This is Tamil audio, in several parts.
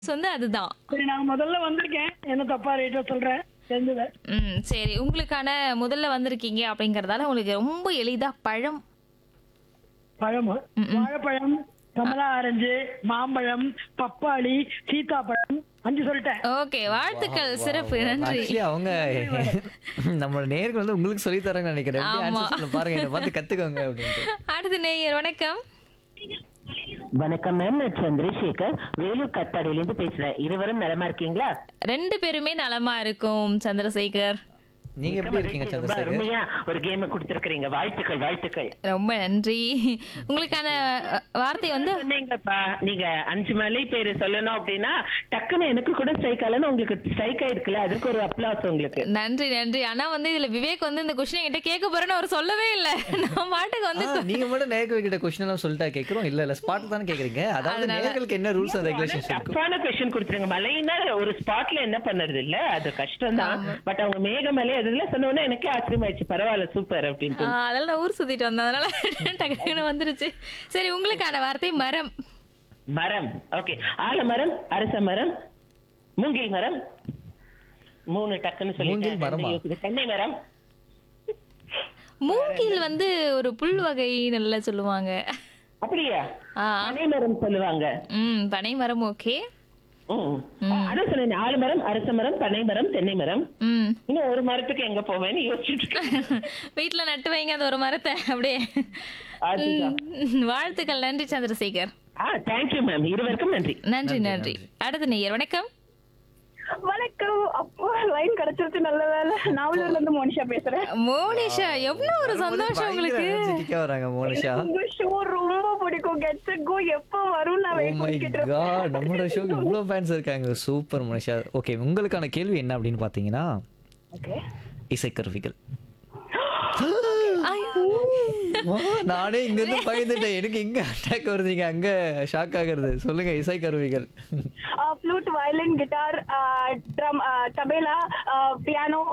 வந்து அதுதான். சரி, நான் முதல்ல வந்திருக்கேன். என்ன தப்பா ரைட்டா சொல்றேன் தெரிஞ்சத. சரி. உங்களுக்கான முதல்ல வந்திருக்கீங்க அப்படிங்கறதால உங்களுக்கு ரொம்ப எளிதா பழம். பழமா? வாழைப்பழம், கமலா ஆரஞ்சு, மாம்பழம், பப்பாளி, சீத்தாப்பழம் 5 சொல்லிட்டேன். ஓகே. வாழ்த்துக்கள். சிறப்பு. நன்றி. ஆக்சுவலி அவங்க நம்ம நேர்கள் வந்து உங்களுக்கு சொல்லி தராங்கன்னு நினைக்கிறேன். எப்படி ஆமா. answer சொல்ல பாருங்க, என்னை பார்த்து கத்துக்கோங்க அப்படின்ட்டு. அடுத்த நேயர் வணக்கம். வணக்கம் மேம், நான் சந்திரசேகர் வேலூர் கத்தாடியிலிருந்து பேசுறேன். இருவரும் நலமா இருக்கீங்களா? 2 பேருமே நலமா இருக்கும் சந்திரசேகர். நீங்க எப்படி இருக்கீங்க ரொம்ப சந்திரசேகர்? அருமையா ஒரு கேம் கொடுத்திருக்கீங்க. வாழ்த்துக்கள் வாழ்த்துக்கள். ரொம்ப நன்றி. உங்களுக்கான வார்த்தை வந்து சொன்னீங்கப்பா, நீங்க 5 மலை பேரு சொல்லணும் அப்படின்னா டக்குன்னு எனக்கு கூட ஸ்ட்ரைக் ஆகலன்னு உங்களுக்கு ஸ்ட்ரைக் ஆயிருக்குல்ல, அதுக்கு ஒரு அப்ளாஸ் உங்களுக்கு. நன்றி நன்றி. ஆனா வந்து இதுல விவேக் வந்து இந்த கொஸ்டின் என்கிட்ட கேட்க போறேன்னு அவர் சொல்லவே இல்ல. நான் பாட்டுக்கு வந்து நீங்க மட்டும் நேர்கள் கிட்ட கொஸ்டின் எல்லாம் சொல்லிட்டா கேக்குறோம். இல்ல ஸ்பாட் தானே கேக்குறீங்க. அதாவது நேர்களுக்கு என்ன ரூல்ஸ் அண்ட் ரெகுலேஷன்ஸ் இருக்கும்? தப்பான கொஸ்டின் கொடுத்துருங்க. மலைன்னா ஒரு ஸ்பாட்ல என்ன பண்ணுறது இல்ல, அது கஷ்டம் தான். பட் அவங்க மேகமலை அதுல சொன்னோன்னே எனக்கே ஆச்சரியமாயிடுச்சு. பரவாயில்ல, சூப்பர் அப்படின்ட்டு. அதெல்லாம் நான் ஊர் சுத்திட்டு வந்தேன். அதனால டக்குன்னு வந்துருச்சு. சரி, உங்களுக்கான வார்த்தை மரம். மரம். ஓகே. ஆலமரம், அரச மரம், மூங்கில் மரம். 3 டக்குன்னு மூங்கில் மரமா? சொல்லிட்டேன். தென்னை மரம். மூங்கில் வந்து ஒரு புல் வகை நல்லா சொல்லுவாங்க. அப்படியா? ஆ. பனை மரம் சொல்லுவாங்க. பனை மரம். ஓகே. அதான் சொன்னேன். ஆலமரம், அரச மரம், பனை மரம், தென்னை மரம். ம். இன்னும் ஒரு மரத்துக்கு எங்க போவேன்னு யோசிச்சுட்டு இருக்கேன். வீட்டுல நட்டு வைங்க அந்த ஒரு மரத்தை அப்படியே. அதுதான். வாழ்த்துக்கள். நன்றி சந்திரசேகர். Thank you ma'am. இருவருக்கும் நன்றி. நன்றி நன்றி. அடுத்த நேயர் வணக்கம். வணக்கம். அப்போ லைன் கிடைச்சிருச்சு, நல்ல வேலை. நாவலூர்ல இருந்து மோனிஷா பேசுறேன். மோனிஷா, எவ்வளவு ஒரு சந்தோஷம் உங்களுக்கு. energetic ஆ வராங்க மோனிஷா. உங்க ஷோ ரொம்ப பிடிக்கும். கெட் செட் கோ எப்போ வரும் நான் ஓ வெயிட் மை பண்ணிட்டு இருக்கேன். காட், நம்மளோட ஷோக்கு இவ்வளவு ஃபேன்ஸ் இருக்காங்க. சூப்பர் மோனிஷா. ஓகே, உங்களுக்கான கேள்வி என்ன அப்படின்னு பாத்தீங்கன்னா, ஓகே. இசைக்கருவிகள். நானே இங்க இருந்து பயந்துட்டேன். எனக்கு இங்க அட்டாக் வருதுங்க, அங்க ஷாக் ஆகுறது. சொல்லுங்க, இசைக்கருவிகள். Flute, violin, guitar, drum, tabla, piano.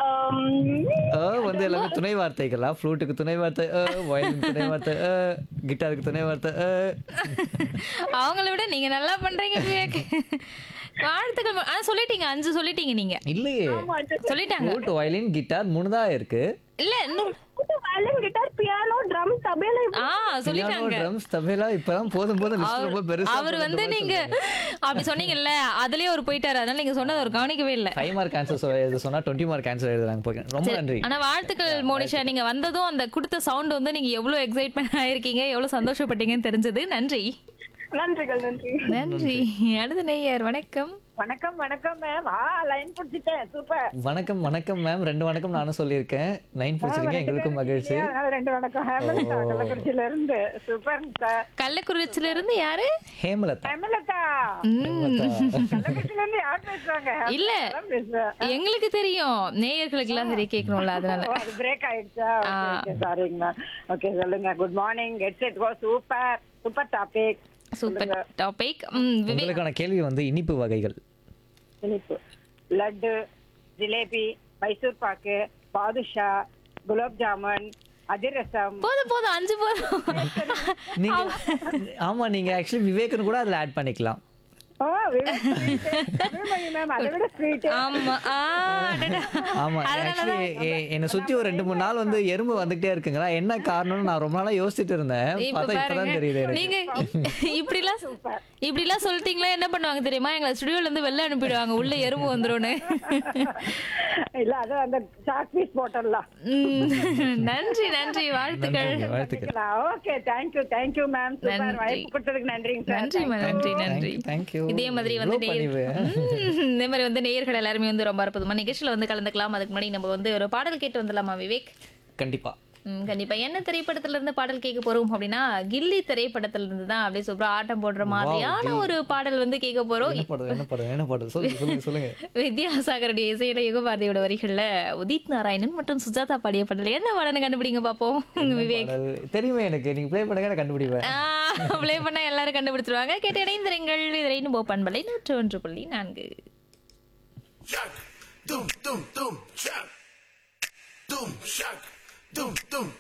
வந்து எல்லாமே துணை வார்த்தைகளா? ஃப்ளூட்டுக்கு துணை வார்த்தை வயலின் துணை வார்த்தை கிட்டாருக்கு துணை வார்த்தை அவங்கள விட நீங்க நல்லா பண்றீங்க விவேக். வாழ்த்துக்கள். ஆனா சொல்லிட்டீங்க, 5 சொல்லிட்டீங்க நீங்க. இல்லையே, சொல்லிட்டாங்க. ஃப்ளூட், வயலின், கிட்டார் 3 தான் இருக்கு. இல்ல இன்னும் violin, guitar, piano, drum, tabla. Piano, சொல்லிட்டாங்க. ட்ரம்ஸ், தபேலா. இப்பதான் போதும் லிஸ்ட் ரொம்ப பெருசா. அவர் வந்து நீங்க அப்படி சொன்னீங்கல்ல, அதுலயே அவர் போயிட்டாரு. அதனால நீங்க சொன்னது அவர் கவனிக்கவே இல்ல. 5 மார்க் ஆன்சர் சொன்னா 20 மார்க் ஆன்சர் எழுதுறாங்க. போய் ரொம்ப நன்றி. ஆனா வாழ்த்துக்கள் மோனிஷா. நீங்க வந்ததும் அந்த கொடுத்த சவுண்ட் வந்து நீங்க எவ்வளவு எக்ஸைட்மெண்ட் ஆயிருக்கீங்க, எவ்வளவு சந்தோஷப்பட்டீங்கன்னு தெரிஞ்சது. நன்றி நன்றிகள். நன்றி நன்றி. அடுத்த நேயர் வணக்கம். வணக்கம் வணக்கம் மேம். லைன் பிடிச்சிட்டேன். சூப்பர். வணக்கம் வணக்கம் மேம். 2 வணக்கம் நானும் சொல்லியிருக்கேன். 9 பிடிச்சிருக்கீங்க, எங்களுக்கும் மகிழ்ச்சி. அதனால 2 வணக்கம். ஹேமலதா கள்ளக்குறிச்சியில இருந்து. Super sir. கள்ளக்குறிச்சியில இருந்து யாரு? ஹேமலதா. ஹேமலதா கள்ளக்குறிச்சியில இருந்து யார் பேசுறாங்க? இல்ல, பேசுறேன். எங்களுக்கு தெரியும், நேயர்களுக்கு எல்லாம் சரி கேட்கணும்ல, அதனால. அது பிரேக் ஆயிடுச்சா? சாரிங்க மேம். ஓகே, சொல்லுங்க. Good morning. Get set go. Super super topic. Super topic. Vivek, உங்களுக்கான கேள்வி வந்து இனிப்பு வகைகள். இனிப்பு லட்டு, ஜிலேபி, மைசூர் பாக்கு, பாதுஷா, குலாப் ஜாமுன், அதிரசம். போதும் 5 போதும். நீங்க ஆமா, நீங்க ஆக்சுவலி விவேக்னு கூட அதுல ஆட் பண்ணிக்கலாம். மேம் அதை விட ஸ்வீட். ஆமா. ஆமா, ஆக்சுவலி என்ன சுத்தி ஒரு 2-3 நாள் வந்து எறும்பு வந்துகிட்டே இருக்குங்களா. என்ன காரணம்னு நான் ரொம்ப நாளா யோசிச்சுட்டு இருந்தேன். பார்த்தா இப்பதான் தெரியுது எனக்கு. நீங்க இப்படிலாம் சொல்லிட்டீங்களா, என்ன பண்ணுவாங்க தெரியுமா? எங்களை ஸ்டுடியோல இருந்து வெளில அனுப்பிடுவாங்க, உள்ள எறும்பு வந்துரும்னு. இல்ல, அது அந்த சாக் பீஸ் போட்டலாம். நன்றி நன்றி. வாழ்த்துக்கள். வாழ்த்துக்கள். Okay, thank you ma'am. சூப்பர். வாய்ப்பு கொடுத்ததுக்கு நன்றிங்க சார். நன்றி நன்றி. தேங்க்யூ. இதே மாதிரி வந்து இதே மாதிரி வந்து நேயர்கள் எல்லாருமே வந்து ரொம்ப அற்புதமா நிகழ்ச்சியில வந்து கலந்துக்கலாம். அதுக்கு முன்னாடி நம்ம வந்து ஒரு பாடல் கேட்டு வந்துடலாமா விவேக்? கண்டிப்பா. கண்டிப்பா. என்ன திரைப்படத்துல இருந்து பாடல் கேட்க போறோம் அப்படின்னா, கில்லி திரைப்படத்துல இருந்து தான் அப்படியே சூப்பரா ஆட்டம் போடுற மாதிரியான ஒரு பாடல் வந்து கேட்க போறோம். என்ன பாடல் சொல்லுங்க. வித்யாசாகருடைய இசையில யுகபாரதியோட வரிகள்ல உதித் நாராயணன் மற்றும் சுஜாதா பாடிய பாடல். என்ன பாடல்னு கண்டுபிடிங்க பாப்போம் விவேக். தெரியுமே எனக்கு, நீங்க ப்ளே பண்ணுங்க, நான் கண்டுபிடிப்பேன். ப்ளே பண்ணா எல்லாரும் கண்டுபிடிச்சிருவாங்க. கேட்டு இணைந்திருங்கள். இதிரையின் போப்பன்பலை 101.4. Dum dum dum, dum dum,